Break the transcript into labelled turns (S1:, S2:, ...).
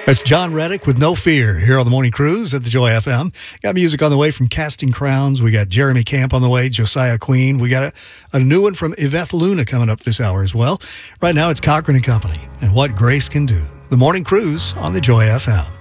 S1: That's John Reddick with No Fear here on the Morning Cruise at the Joy FM. Got music on the way from Casting Crowns. We got Jeremy Camp on the way, Josiah Queen. We got a new one from Yvette Luna coming up this hour as well. Right now it's Cochran and Company and What Grace Can Do. The Morning Cruise on the Joy FM.